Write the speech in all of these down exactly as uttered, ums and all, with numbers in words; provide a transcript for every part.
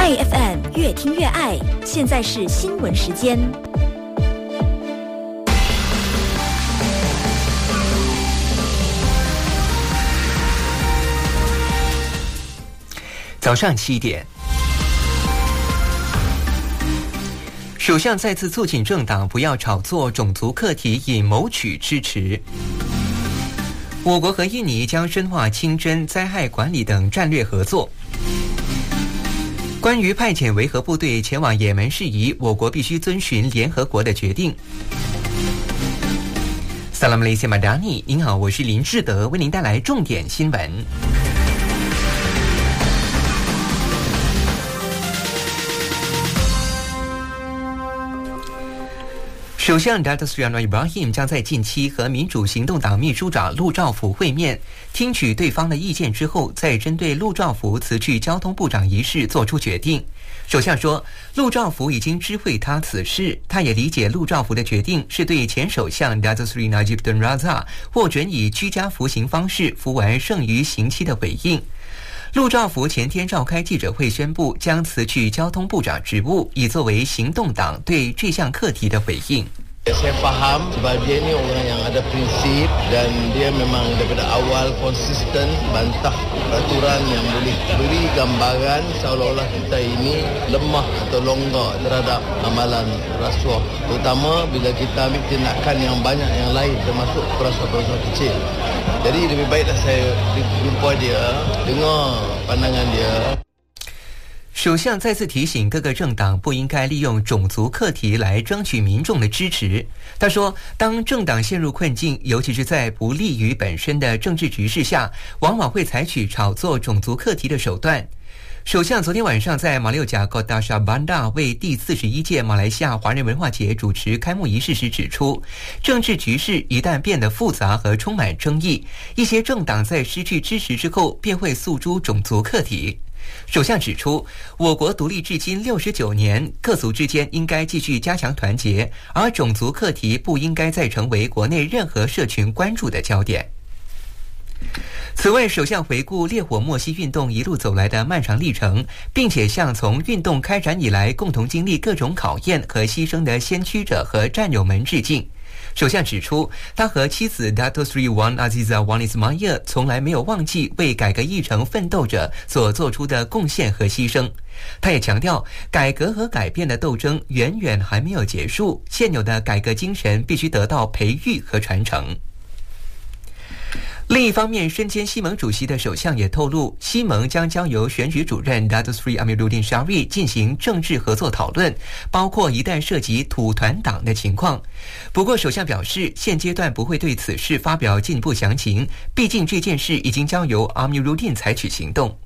爱 F M 越听越爱，现在是新闻时间。 早上七点，首相再次促请政党不要炒作种族课题，以谋取支持。我国和印尼将深化清真、灾害管理等战略合作。关于派遣维和部队前往也门事宜，我国必须遵循联合国的决定。萨拉姆雷西马达尼，您好，我是林志德，为您带来重点新闻。首相 Datuk Seri Anwar Ibrahim 将在近期和民主行动党秘书长陆兆福会面，听取对方的意见之后，再针对陆兆福辞去交通部长一事做出决定。首相说，陆兆福已经知会他此事，他也理解陆兆福的决定是对前首相 Datuk Seri Najib Tun Razak 获准以居家服刑方式服完剩余刑期的回应。陆兆福前天召开记者会，宣布将辞去交通部长职务，以作为行动党对这项课题的回应。 Saya faham sebab dia ni orang yang ada prinsip dan dia memang daripada awal konsisten bantah peraturan yang boleh beri gambaran seolah-olah kita ini lemah atau longgar terhadap amalan rasuah, terutama bila kita ambil tindakan yang banyak yang lain termasuk perasuah-perasuah kecil. Jadi lebih baiklah saya jumpa dia, dengar pandangan dia。 首相再次提醒各个政党不应该利用种族课题来争取民众的支持。他说，当政党陷入困境，尤其是在不利于本身的政治局势下，往往会采取炒作种族课题的手段。首相昨天晚上在马六甲 Kota Shah Bandar 为第四十一届马来西亚华人文化节主持开幕仪式时指出，政治局势一旦变得复杂和充满争议，一些政党在失去支持之后便会诉诸种族课题。首相指出，我国独立至今六十九年，各族之间应该继续加强团结，而种族课题不应该再成为国内任何社群关注的焦点。此外，首相回顾烈火莫西运动一路走来的漫长历程，并且向从运动开展以来共同经历各种考验和牺牲的先驱者和战友们致敬。首相指出，他和妻子 Datuk Seri Wan Azizah Wan Ismail 从来没有忘记为改革议程奋斗者所做出的贡献和牺牲。他也强调，改革和改变的斗争远远还没有结束，现有的改革精神必须得到培育和传承。另一方面，身兼西盟主席的首相也透露，西盟将交由选举主任 Datuk Seri Amiruddin Syari 进行政治合作讨论，包括一旦涉及土团党的情况。不过，首相表示，现阶段不会对此事发表进一步详情，毕竟这件事已经交由 Amiruddin 采取行动。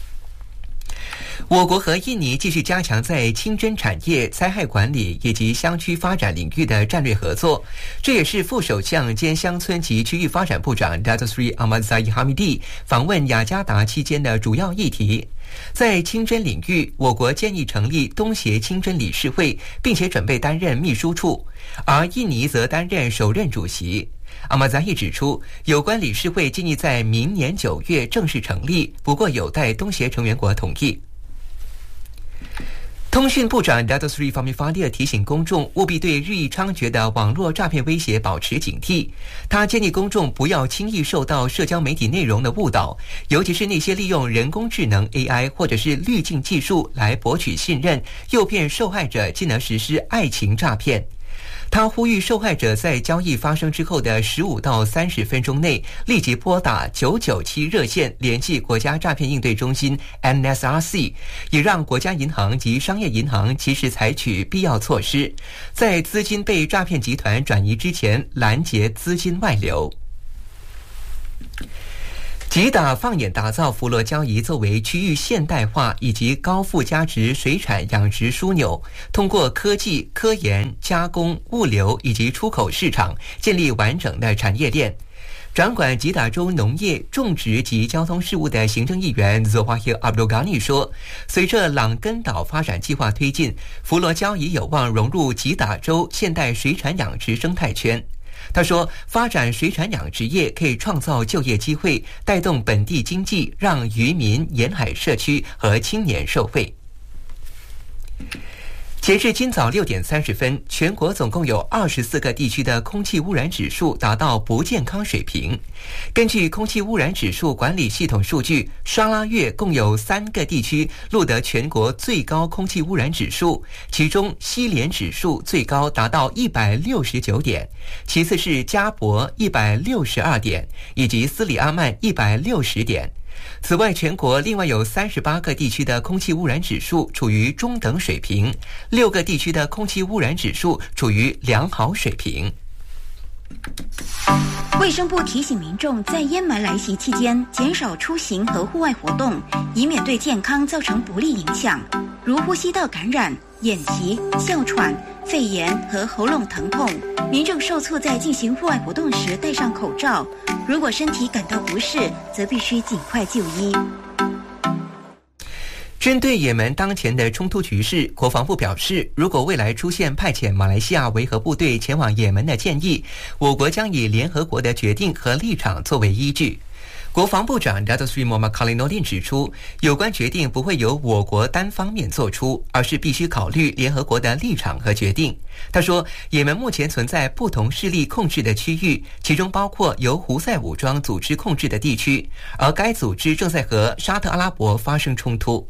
我国和印尼继续加强在清真产业、灾害管理以及乡区发展领域的战略合作，这也是副首相兼乡村及区域发展部长 Datuk Seri Ahmad Zahid Hamidi 访问雅加达期间的主要议题。在清真领域，我国建议成立东协清真理事会，并且准备担任秘书处，而印尼则担任首任主席。阿马扎伊指出，有关理事会建议在明年九月正式成立，不过有待东协成员国同意。通讯部长 Datuk Seri Fahmi Fadzil 提醒公众务必对日益猖獗的网络诈骗威胁保持警惕。他建议公众不要轻易受到社交媒体内容的误导，尤其是那些利用人工智能 A I 或者是滤镜技术来博取信任，诱骗受害者进而实施爱情诈骗。他呼吁受害者在交易发生之后的十五到三十分钟内立即拨打九九七热线联系国家诈骗应对中心 N S R C， 也让国家银行及商业银行及时采取必要措施，在资金被诈骗集团转移之前拦截资金外流。吉打放眼打造佛罗交易作为区域现代化以及高附加值水产养殖枢纽，通过科技、科研、加工、物流以及出口市场，建立完整的产业链。掌管吉打州农业、种植及交通事务的行政议员 Zohir Abdul Ghani 说，随着朗根岛发展计划推进，佛罗交易有望融入吉打州现代水产养殖生态圈。他说，发展水产养殖业可以创造就业机会，带动本地经济，让渔民、沿海社区和青年受惠。 截至今早六点三十分，全国总共有二十四个地区的空气污染指数达到不健康水平。根据空气污染指数管理系统数据，沙拉越共有三个地区录得全国最高空气污染指数，其中西连指数最高达到一百六十九点，其次是加博一百六十二点，以及斯里阿曼一百六十点。此外，全国另外有三十八个地区的空气污染指数处于中等水平，六个地区的空气污染指数处于良好水平。 卫生部提醒民众，在烟霾来袭期间，减少出行和户外活动，以免对健康造成不利影响，如呼吸道感染、眼疾、哮喘、肺炎和喉咙疼痛。民众受促在进行户外活动时戴上口罩，如果身体感到不适，则必须尽快就医。 针对也门当前的冲突局势，国防部表示，如果未来出现派遣马来西亚维和部队前往也门的建议，我国将以联合国的决定和立场作为依据。国防部长 Datuk Seri Muhammad Khaliludin 指出，有关决定不会由我国单方面做出，而是必须考虑联合国的立场和决定。他说，也门目前存在不同势力控制的区域，其中包括由胡塞武装组织控制的地区，而该组织正在和沙特阿拉伯发生冲突。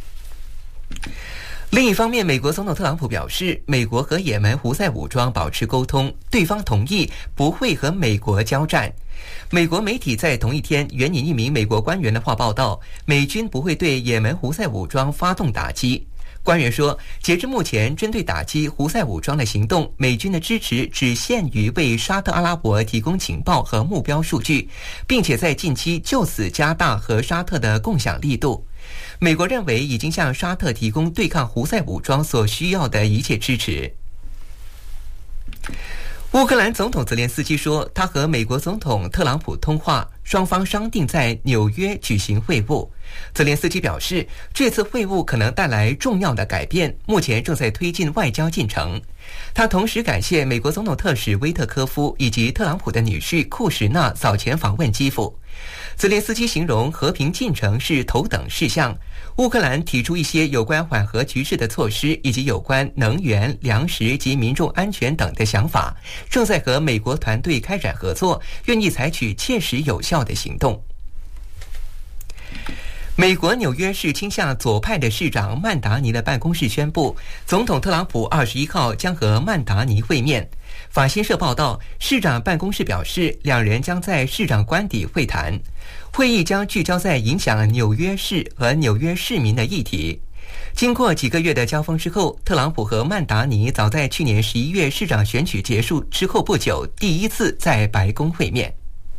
另一方面，美国总统特朗普表示，美国和也门胡塞武装保持沟通，对方同意不会和美国交战。美国媒体在同一天援引一名美国官员的话报道，美军不会对也门胡塞武装发动打击。官员说，截至目前，针对打击胡塞武装的行动，美军的支持只限于为沙特阿拉伯提供情报和目标数据，并且在近期就此加大和沙特的共享力度。美国认为已经向沙特提供对抗胡塞武装所需要的一切支持。乌克兰总统泽连斯基说，他和美国总统特朗普通话，双方商定在纽约举行会晤。泽连斯基表示，这次会晤可能带来重要的改变，目前正在推进外交进程。他同时感谢美国总统特使威特科夫以及特朗普的女婿库什纳早前访问基辅。泽连斯基形容和平进程是头等事项，乌克兰提出一些有关缓和局势的措施，以及有关能源、粮食及民众安全等的想法，正在和美国团队开展合作，愿意采取切实有效的行动。美国纽约市倾向左派的市长曼达尼的办公室宣布，总统特朗普二十一号将和曼达尼会面。法新社报道，市长办公室表示，两人将在市长官邸会谈，会议将聚焦在影响纽约市和纽约市民的议题。经过几个月的交锋之后，特朗普和曼达尼早在去年十一月市长选举结束之后不久，第一次在白宫会面。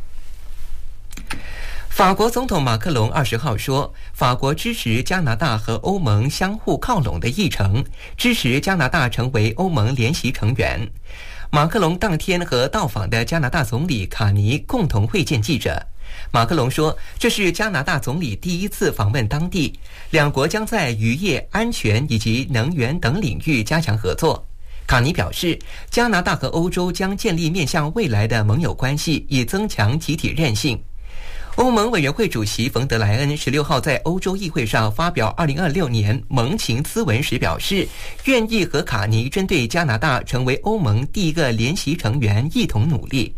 法国总统马克龙二十号说，法国支持加拿大和欧盟相互靠拢的议程，支持加拿大成为欧盟联席成员。马克龙当天和到访的加拿大总理卡尼共同会见记者。马克龙说，这是加拿大总理第一次访问当地，两国将在渔业、安全以及能源等领域加强合作。卡尼表示，加拿大和欧洲将建立面向未来的盟友关系，以增强集体韧性。欧盟委员会主席冯德莱恩十六号在欧洲议会上发表二零二六年盟情咨文时表示，愿意和卡尼针对加拿大成为欧盟第一个联席成员一同努力。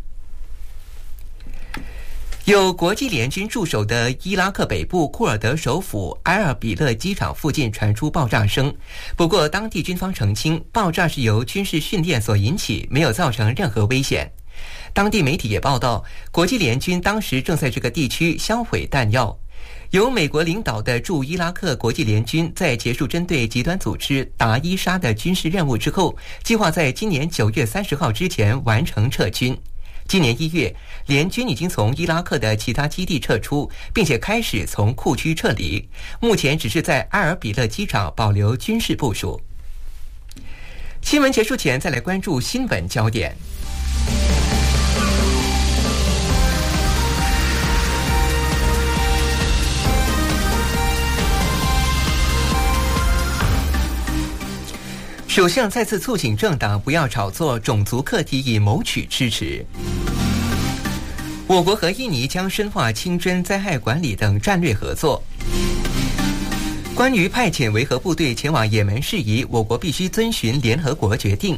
有国际联军驻守的伊拉克北部库尔德首府埃尔比勒机场附近传出爆炸声，不过当地军方澄清，爆炸是由军事训练所引起，没有造成任何危险。当地媒体也报道，国际联军当时正在这个地区销毁弹药。由美国领导的驻伊拉克国际联军在结束针对极端组织达伊沙的军事任务之后，计划在今年九月三十号之前完成撤军。今年一月，联军已经从伊拉克的其他基地撤出，并且开始从库区撤离，目前只是在埃尔比勒机场保留军事部署。新闻结束前，再来关注新闻焦点。首相再次促请政党不要炒作种族课题以谋取支持。我国和印尼将深化清真灾害管理等战略合作。 关于派遣维和部队前往也门事宜，我国必须遵循联合国决定。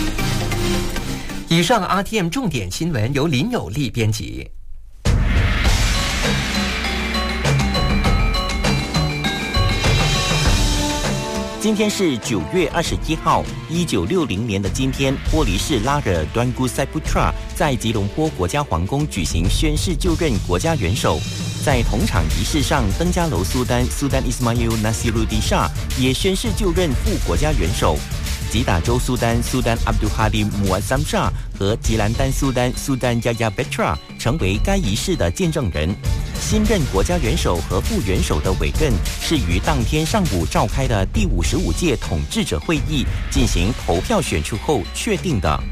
以上 R T M 重点新闻由林有利编辑。 今天是九月二十一号，一九六零年的今天，波黎市拉惹端姑塞布特拉在吉隆坡国家皇宫举行宣誓就任国家元首。在同场仪式上，登嘉楼苏丹苏丹伊斯马尤纳西鲁迪沙也宣誓就任副国家元首。吉打州苏丹苏丹阿卜杜哈迪姆安桑沙和吉兰丹苏丹苏丹亚亚贝特拉成为该仪式的见证人。新任国家元首和副元首的委任是于当天上午召开的第五十五届统治者会议进行投票选出后确定的。